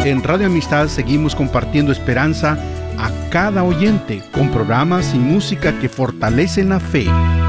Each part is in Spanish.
En Radio Amistad seguimos compartiendo esperanza a cada oyente con programas y música que fortalecen la fe.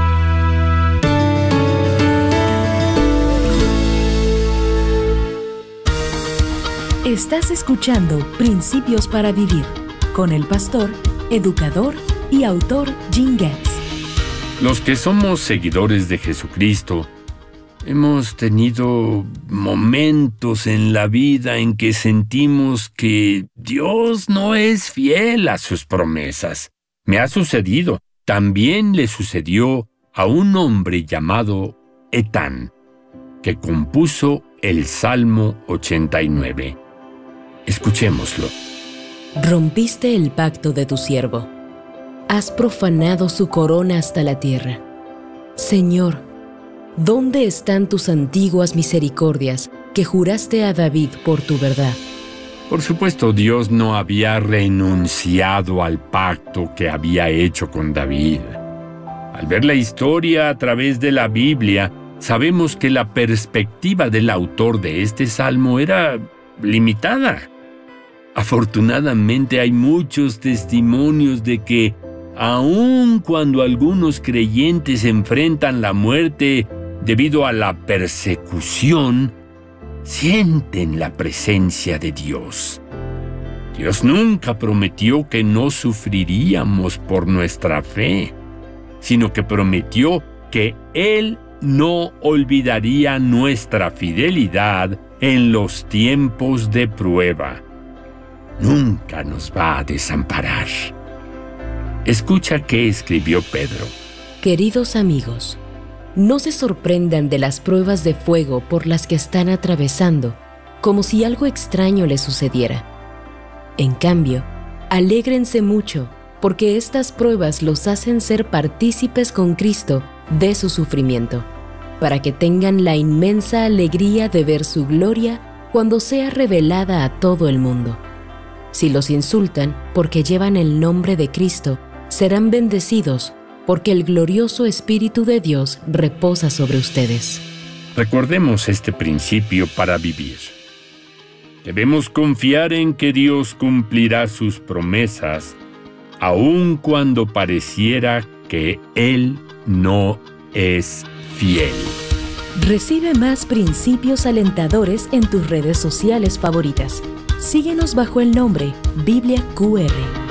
Estás escuchando Principios para Vivir con el pastor, educador y autor Jim Getz. Los que somos seguidores de Jesucristo hemos tenido momentos en la vida en que sentimos que Dios no es fiel a sus promesas. Me ha sucedido. También le sucedió a un hombre llamado Etán, que compuso el Salmo 89. Escuchémoslo. Rompiste el pacto de tu siervo. Has profanado su corona hasta la tierra. Señor, ¿dónde están tus antiguas misericordias que juraste a David por tu verdad? Por supuesto, Dios no había renunciado al pacto que había hecho con David. Al ver la historia a través de la Biblia, sabemos que la perspectiva del autor de este salmo era limitada. Afortunadamente hay muchos testimonios de que, aun cuando algunos creyentes enfrentan la muerte debido a la persecución, sienten la presencia de Dios. Dios nunca prometió que no sufriríamos por nuestra fe, sino que prometió que Él no olvidaría nuestra fidelidad en los tiempos de prueba. Nunca nos va a desamparar. Escucha qué escribió Pedro. Queridos amigos, no se sorprendan de las pruebas de fuego por las que están atravesando, como si algo extraño les sucediera. En cambio, alégrense mucho, porque estas pruebas los hacen ser partícipes con Cristo de su sufrimiento, para que tengan la inmensa alegría de ver su gloria cuando sea revelada a todo el mundo. Si los insultan porque llevan el nombre de Cristo, serán bendecidos porque el glorioso Espíritu de Dios reposa sobre ustedes. Recordemos este principio para vivir. Debemos confiar en que Dios cumplirá sus promesas, aun cuando pareciera que Él no es fiel. Recibe más principios alentadores en tus redes sociales favoritas. Síguenos bajo el nombre Biblia QR.